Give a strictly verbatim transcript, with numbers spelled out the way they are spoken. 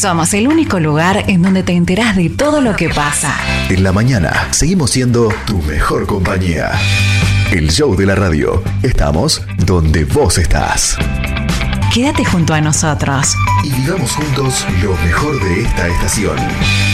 Somos el único lugar en donde te enterás de todo lo que pasa. En la mañana seguimos siendo tu mejor compañía. El show de la radio. Estamos donde vos estás. Quédate junto a nosotros y vivamos juntos lo mejor de esta estación.